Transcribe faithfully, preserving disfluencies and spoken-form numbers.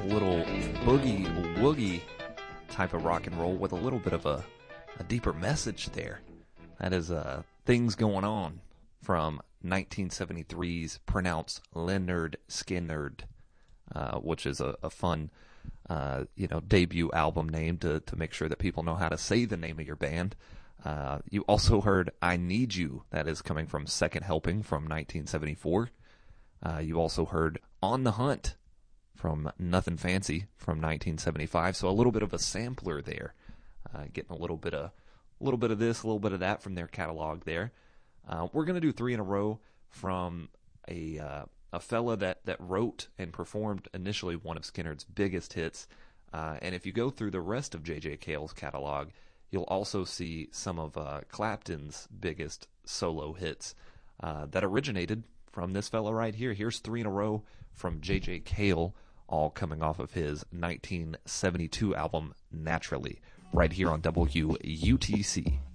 a little boogie woogie type of rock and roll with a little bit of a, a deeper message there. That is uh, Things Going On from nineteen seventy-three's pronounced Lynyrd Skynyrd, uh, which is a, a fun uh, you know, debut album name to, to make sure that people know how to say the name of your band. Uh, you also heard I Need You, that is coming from Second Helping from nineteen seventy-four. Uh, you also heard On the Hunt from Nothing Fancy from nineteen seventy-five. So a little bit of a sampler there, uh, getting a little bit of a little bit of this, a little bit of that from their catalog there. Uh, we're gonna do three in a row from a uh, a fella that that wrote and performed initially one of Skynyrd's biggest hits. Uh, and if you go through the rest of J J Cale's catalog, you'll also see some of uh, Clapton's biggest solo hits uh, that originated from this fella right here. Here's three in a row from J J Cale, all coming off of his nineteen seventy-two album, Naturally, right here on W U T C.